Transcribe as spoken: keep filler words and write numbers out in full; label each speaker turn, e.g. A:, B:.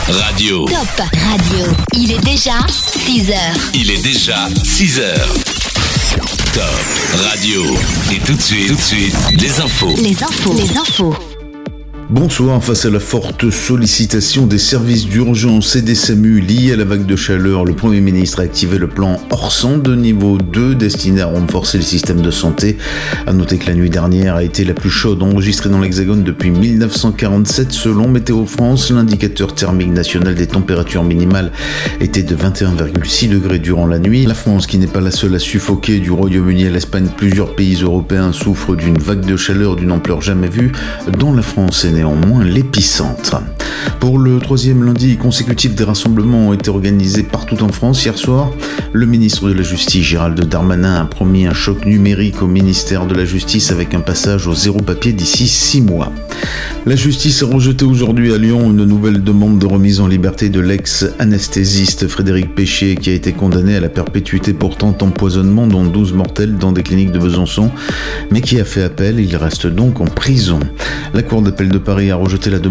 A: Radio.
B: Top Radio. Il est déjà six heures.
A: Il est déjà six heures. Top Radio. Et tout de suite, tout de suite, les infos.
B: Les infos. Les infos.
C: Bonsoir. Face à la forte sollicitation des services d'urgence et des SAMU liés à la vague de chaleur, le Premier ministre a activé le plan Orsan de niveau deux destiné à renforcer le système de santé. À noter que la nuit dernière a été la plus chaude enregistrée dans l'Hexagone depuis dix-neuf cent quarante-sept. Selon Météo France, l'indicateur thermique national des températures minimales était de vingt et un virgule six degrés durant la nuit. La France, qui n'est pas la seule à suffoquer, du Royaume-Uni à l'Espagne, plusieurs pays européens souffrent d'une vague de chaleur d'une ampleur jamais vue, dont la France est néanmoins l'épicentre. Pour le troisième lundi consécutif, des rassemblements ont été organisés partout en France. Hier soir, le ministre de la Justice, Gérald Darmanin, a promis un choc numérique au ministère de la Justice avec un passage au zéro papier d'ici six mois. La justice a rejeté aujourd'hui à Lyon une nouvelle demande de remise en liberté de l'ex-anesthésiste Frédéric Péchier, qui a été condamné à la perpétuité pour tentative d'empoisonnement, dont douze mortels dans des cliniques de Besançon, mais qui a fait appel. Il reste donc en prison. La Cour d'appel de Paris a rejeté la demande